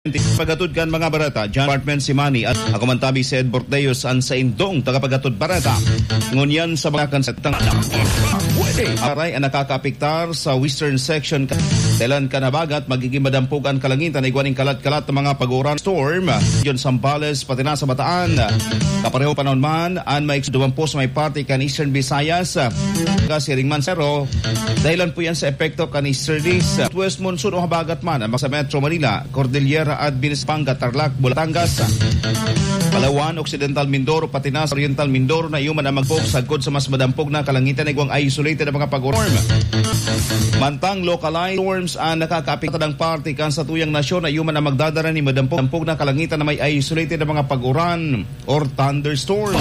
Pagatod kan mga barata, John Department si Manny at ako man tabi si Ed Bordeos ang sa indong tagapagatod barata. Ngunyan sa mga kansatang aray ang nakakapiktar sa western section Telan Kanabagat magiging madampugan kalangitan ay guwaning kalat-kalat ng mga pag-uran storm John Sambales pati na sa Bataan. Kapareho panahon man ang may duwampo sa may party kan Eastern Visayas kasiring Mansero dahilan po yan sa epekto kan Easterlies West Monsoon o habagat man ang sa Metro Manila, Cordillera at Binispanga, Tarlac, Batangas, Palawan, Occidental Mindoro, pati na sa Oriental Mindoro na iuman ang magpog sagkod sa mas madampog na kalangitan ay guwang isolated na mga pag-storm. Mantang localized storms ang nakakapikta ng party kan sa tuyang nasyon na iuman ang magdadara ni madampog na kalangitan na may isolated na mga pag-uran or thunderstorm.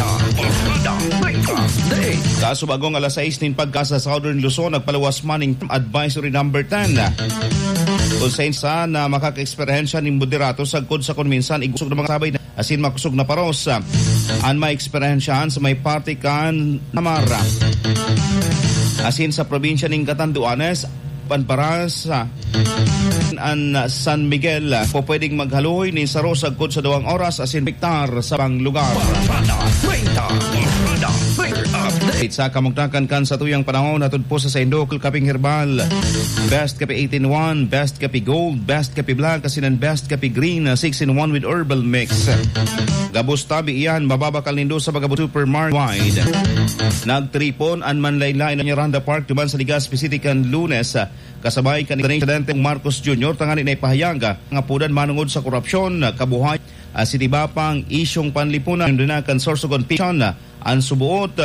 Kaso bagong alas 6 nin pagka sa Southern Luzon nagpalawas maning advisory number 10. Kung sa na makaka-eksperyensya ni moderato sagkod sa konminsan igusog na mga sabay na asin makusog na paros an may eksperyensyahan sa may party kan Namara asin sa probinsya ng Catanduanes Panparas an San Miguel po pwedeng maghaloy ni Saro sagkod sa 2 oras asin biktar sa bang lugar. Sa kamugtakan kan sa tuyang panahon natud po sa Sindokul Kaping Herbal Best Kape 18-in-1, Best Kape Gold, Best Kape Black, kasinan Best Kape Green 6-in-1 with herbal mix. Gabos tabi iyan mababakal nindo sa Bagabo Supermarket wide. Nagtripon an manlaylay na Miranda Park tuman sa Ligas City kan Lunes kasabay kan Presidente Marcos Jr. tangani na ipahayag nga pudan manungod sa korupsyon kabuhay sitiba pang isyong panlipunan na kan source of confusion ang subuot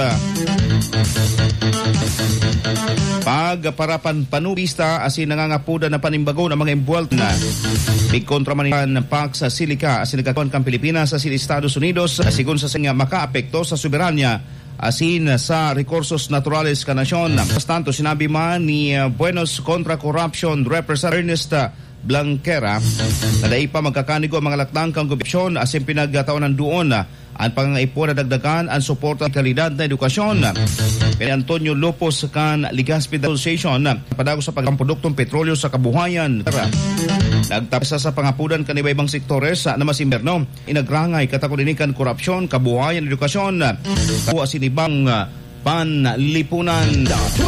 pagparapan panubista asin nangangapuda na panimbago ng mga imbuwelt na big kontramanan ng PAC sa Silica asin nagkakawan kang Pilipinas sa Estados Unidos asigon sa nga makaapekto sa soberanya asin sa rekursos naturales ka nasyon. Tanto sinabi man ni Buenos Contra Corruption Representative Ernest Blanquera na dahil pa magkakanigo ang mga laktang kang gobisyon asin pinagtawanan doon ang pangangaipo na dagdagan ang suporta ng kalidad na edukasyon. Pero Antonio Lopos kan Ligaspi Association padago sa pagkamproduktong petrolyo sa kabuhayan. Nagtapos sa pangapudan kaniba ibang sektores na mas imberno. Inagrangay katakudinikan korupsyon, kabuhayan, edukasyon. Kabuha sinibang panlipunan.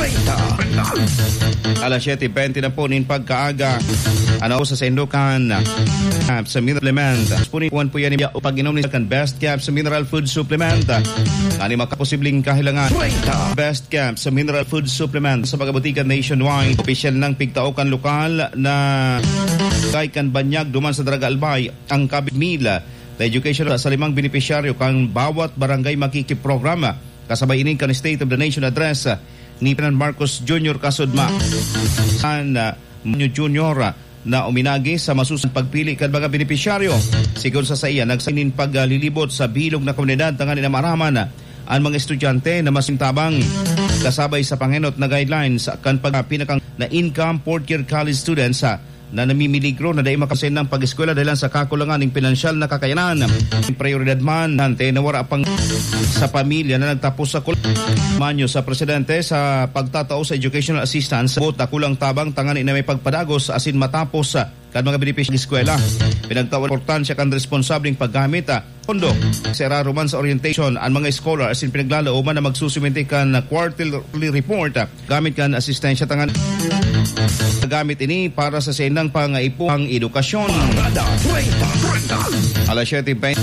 Alas 7:20 na po nin pagkaaga sa Sendokan sa mineral supplement. Punipuan po yan pag inom ni kan Best Cap sa mineral food supplement. Ani makaposibleng kahilangan. Best Cap sa mineral food supplement sa pagabutikan nationwide. Opisyal ng pigtaokan lokal na kay kan Banyag duman sa Daraga Albay ang kabit mila na education sa 5 benepisyaryo kang bawat barangay makikiprograma kasabay ining kan State of the Nation address ni President Marcos Jr. kasudma san Jr. na uminagi sa masusunod pagpili kan mga benepisyaryo. Sigon sa iya nagsainin paglilibot sa bilog na komunidad tangani na maraman ang mga estudyante na masintabang kasabay sa pangenot na guidelines kan pagpinakang na income fourth year college students na namimiligro na dahil makasin ng pag-eskwela dahil sa kakulangan ng pinansyal na kakayanan. Prioridad man nante na wara pang sa pamilya na nagtapos sa manyo sa presidente sa pagtatao sa educational assistance bota kulang tabang tangani na may pagpadagos asin matapos kan mga benepisyo ng eskwela. Pinagtawag importansya kan responsabling paggamit pondo sa eraruman sa orientation ang mga scholar asin pinaglalooban na magsusuminti kan quarterly report gamit kan asistensya tangan gamit ini para sa senang pangaipuang edukasyon. Alas 7:20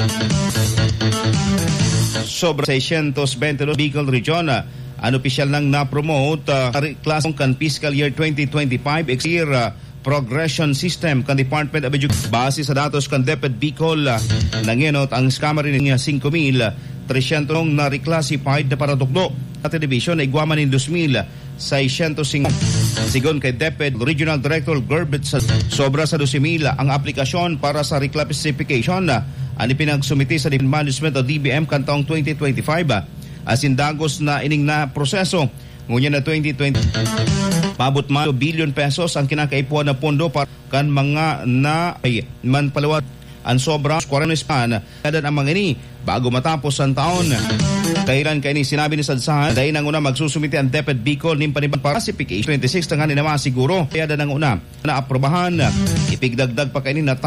sobra 622 Bicol Region ang opisyal nang na-promote klasong kan fiscal year 2025 year progression system kan Department of Education. Base sa datos kan DepEd Bicol nangenot ang scammer niya 5,300 na reclassified na paradokdo at division ay guwaman in 2,605. Sigon kay DepEd Regional Director Gerbet sobra sa 12,000 ang aplikasyon para sa reclassification ang ipinagsumiti sa Management o DBM kan taong 2025 asin dagos na ining na proseso. Ngunyan na 2020 mabot man billion pesos ang kinakaipuan na pondo para kan mga na ay manpalawat ang sobra 40 span kada ang mga ini bago matapos ang taon. Dahilan kay ni sinabi ni Sadsahan, dahil nang una magsusumiti ang DepEd Bicol ning panibang classification 26 nga nila siguro. Kaya nang una na aprobahan, ipigdagdag pa kay ni